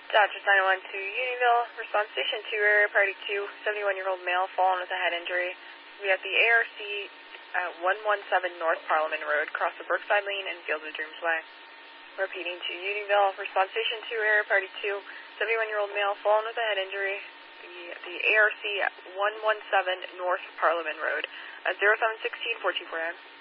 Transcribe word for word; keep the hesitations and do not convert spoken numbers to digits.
Dodgers nine one two Unionville, response station two, area party two, seventy-one-year-old male fallen with a head injury. We have the A R C at one one seven North Parliament Road, cross the Brookside Lane and Field of Dreams Way. Repeating to Unionville, response station two, area party two, seventy-one-year-old male fallen with a head injury. The, the A R C at one one seven North Parliament Road, at zero seven one six four two four nine.